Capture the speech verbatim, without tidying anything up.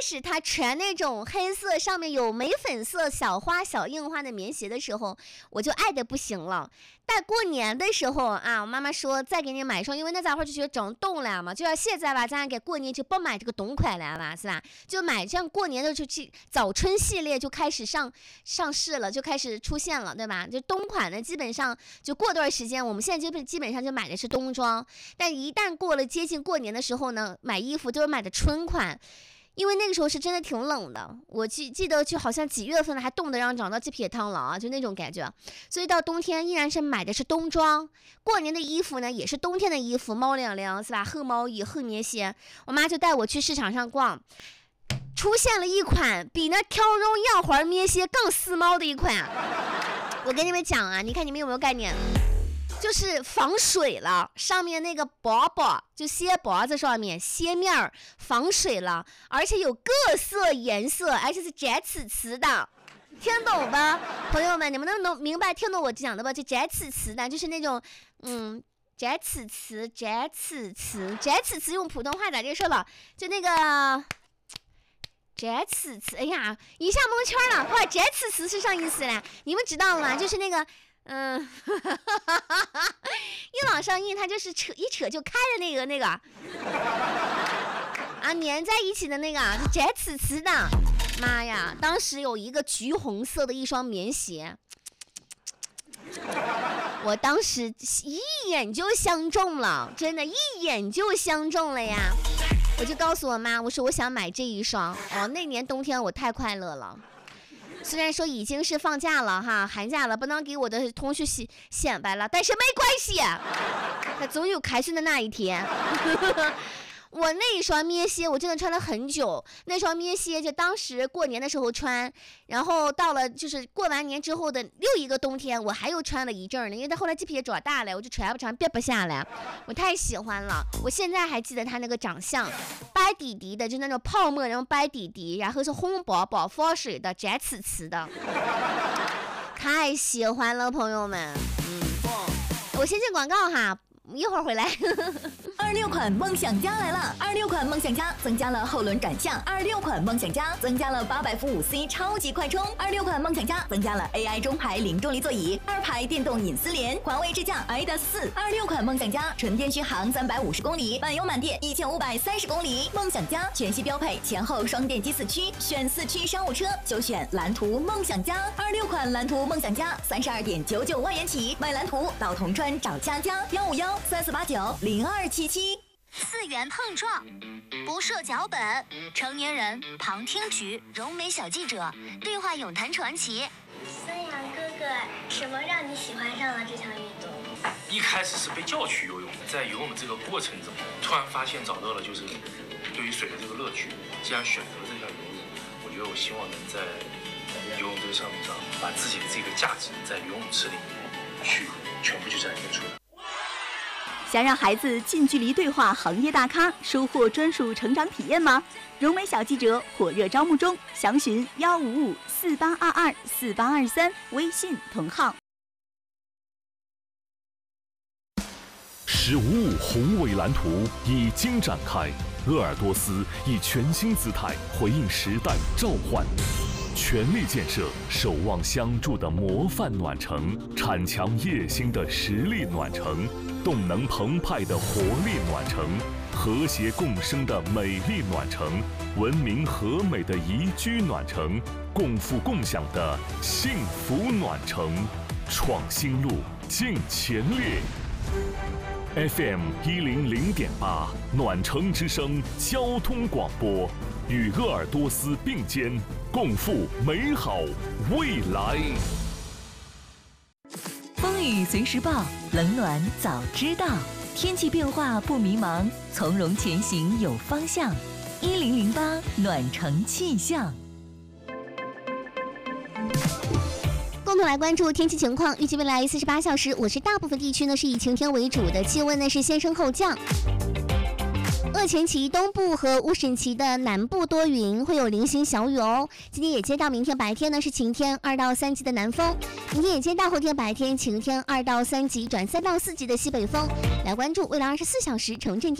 始他穿那种黑色上面有玫粉色小花小印花的棉鞋的时候，我就爱的不行了。但过年的时候啊，我妈妈说再给你买一双，因为那家伙就觉得整冻了嘛，就要现在吧，咱给过年就不买这个冬款了吧，是吧？就买这样过年的就去早春系列就开始上上市了，就开始出现了，对吧？就冬款呢，基本上就过段时间，我们现在就基本上就买的是冬装，但一旦过了接近过年的时候呢，买衣服都是买的春款。因为那个时候是真的挺冷的，我记记得就好像几月份了还冻得让长到鸡皮汤了啊，就那种感觉。所以到冬天依然是买的是冬装，过年的衣服呢也是冬天的衣服，毛凉凉是吧？厚毛衣、厚棉鞋。我妈就带我去市场上逛，出现了一款比那条绒样花棉鞋更时髦的一款。我跟你们讲啊，你看你们有没有概念？就是防水了，上面那个包包就鞋脖子上面鞋面防水了，而且有各色颜色，而且是摘刺刺的，听懂吧，朋友们？你们能能明白听懂我讲的吧？就摘刺刺的，就是那种嗯，摘刺刺，摘刺刺，摘刺刺用普通话咋这说了？就那个。摘刺刺，哎呀，一下蒙圈了！哇，摘刺刺是啥意思嘞？你们知道吗？就是那个。嗯，一往上印，它就是扯一扯就开的那个那个啊，粘在一起的那个摘刺刺的。妈呀，当时有一个橘红色的一双棉鞋，我当时一眼就相中了，真的，一眼就相中了呀！我就告诉我妈，我说我想买这一双。哦，那年冬天我太快乐了。虽然说已经是放假了哈，寒假了，不能给我的同学显显摆了，但是没关系，他总有开学的那一天。我那一双棉鞋我真的穿了很久，那双棉鞋就当时过年的时候穿，然后到了就是过完年之后的又一个冬天，我还又穿了一阵呢，因为他后来鸡皮也长大了，我就穿不穿憋不下来，我太喜欢了。我现在还记得他那个长相，白底底的，就那种泡沫，然后白底底，然后是红包包防水的，摘刺刺的，太喜欢了，朋友们。嗯，我先进广告哈。一会儿回来。 二六款梦想家来了！二六款梦想家增加了后轮转向，二六款梦想家增加了八百伏五 C 超级快充，二六款梦想家增加了 A I 中排零重力座椅，二排电动隐私帘，华为智驾 i D A S 四。二六款梦想家纯电续航三百五十公里，满油满电一千五百三十公里。梦想家全系标配前后双电机四驱，选四驱商务车就选蓝图梦想家。二六款蓝图梦想家三十二点九九万元起，买蓝图到铜川找佳佳幺五幺。三四八九零二七七， 四元碰撞，不设脚本，成年人旁听局，柔美小记者对话咏谈传奇。 孙杨哥哥，什么让你喜欢上了这项运动？ 一开始是被叫去游泳，在游泳的这个过程中，突然发现找到了就是对于水的这个乐趣。既然选择了这项游泳，我觉得我希望能在游泳这个项目上，把自己的这个价值在游泳池里面去全部去展现出来。 想让孩子近距离对话行业大咖，收获专属成长体验吗？柔美小记者火热招募中，详询幺五五四八二二四八二三，微信同号。 十五五宏伟蓝图已经展开，鄂尔多斯以全新姿态回应时代召唤，全力建设守望相助的模范暖城，铲强夜星的实力暖城，动能澎湃的活力暖城，和谐共生的美丽暖城，文明和美的宜居暖城，共富共享的幸福暖城，创新路，进前列。F M 一零零点八暖城之声交通广播，与鄂尔多斯并肩，共赴美好未来。 风雨随时报，冷暖早知道，天气变化不迷茫，从容前行有方向。一零零八暖城气象。 共同来关注天气情况，预计未来四十八小时，我市大部分地区呢是以晴天为主的，气温呢是先升后降。鄂前旗东部和乌沈旗的南部多云，会有零星小雨哦。今天也接到明天白天呢是晴天，二到三级的南风。明天也接到后天白天晴天，二到三级转三到四级的西北风。来关注未来二十四小时城镇天